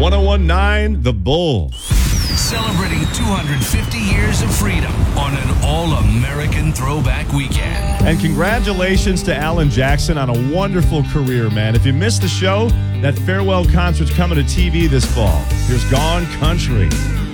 1019 The Bull. Celebrating 250 years of freedom on an all-American throwback weekend. And congratulations to Alan Jackson on a wonderful career, man. If you missed the show, that farewell concert's coming to TV this fall. Here's Gone Country.